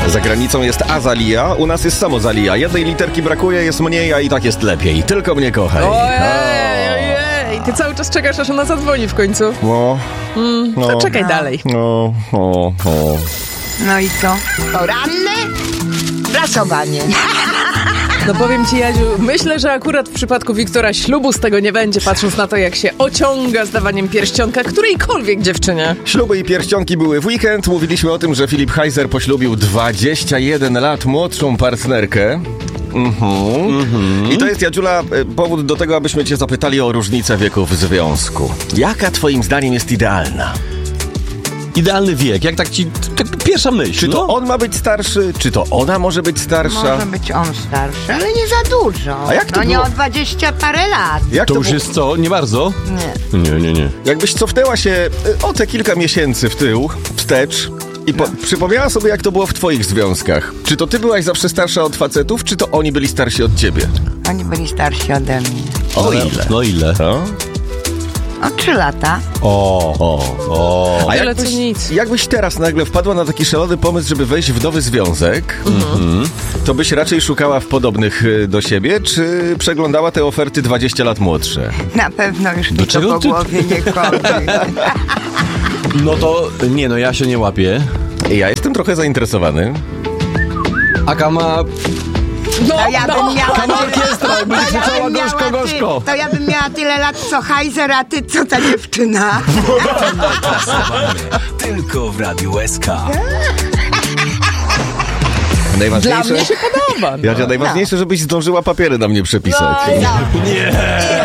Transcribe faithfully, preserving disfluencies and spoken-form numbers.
Za granicą jest Azalia, u nas jest Samozalia. Jednej literki brakuje, jest mniej, a i tak jest lepiej. Tylko mnie kochaj. Ojej, ojej. Ty cały czas czekasz, aż ona zadzwoni w końcu. No, Mm, no. to czekaj dalej. No, no, no. No i co? Poranne prasowanie. No powiem ci, Jadziu, myślę, że akurat w przypadku Wiktora ślubu z tego nie będzie, patrząc na to, jak się ociąga z dawaniem pierścionka którejkolwiek dziewczynie. Śluby i pierścionki były w weekend. Mówiliśmy o tym, że Filip Heiser poślubił dwadzieścia jeden lat młodszą partnerkę. Mhm. Mm-hmm. I to jest, Jadziula, powód do tego, abyśmy cię zapytali o różnicę wieków w związku. Jaka twoim zdaniem jest idealna? Idealny wiek, jak tak ci... Tak pierwsza myśl, Czy to no? on ma być starszy, czy to ona może być starsza? Może być on starszy, ale nie za dużo. A jak to No nie było? o dwadzieścia parę lat. Jak To to już było? jest co? Nie bardzo? Nie. Nie, nie, nie. Jakbyś cofnęła się y, o te kilka miesięcy w tył, wstecz i po- przypomniała sobie, jak to było w twoich związkach. Czy to ty byłaś zawsze starsza od facetów, czy to oni byli starsi od ciebie? Oni byli starsi ode mnie. O No, ile? No ile? No? O trzy lata. O, o, o. A Tyle, jakbyś, co nic. jakbyś teraz nagle wpadła na taki szalony pomysł, żeby wejść w nowy związek, mhm. to byś raczej szukała w podobnych y, do siebie, czy przeglądała te oferty dwadzieścia lat młodsze? Na pewno już mi to czego po ty- głowie nie chodzi. No to... Nie, no ja się nie łapię. Ja jestem trochę zainteresowany. Aka ma... No, To ja bym miała... Tam orkiestra, jakby to ja krzyczała bym miała gorzko, ty- gorzko. To ja bym miała tyle lat co Heiser, a ty co ta dziewczyna? Tylko w Radiu S K. Dla Najważniejsze, mnie się podoba. No. Jadzia, najważniejsze, żebyś zdążyła papiery na mnie przepisać. No, no. Nie!